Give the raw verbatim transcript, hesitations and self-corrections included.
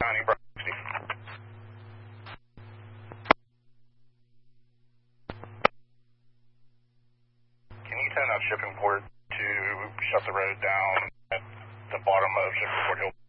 County, Bravo sixty. Can you turn out shipping port to shut the road down at the bottom of shipping port hill?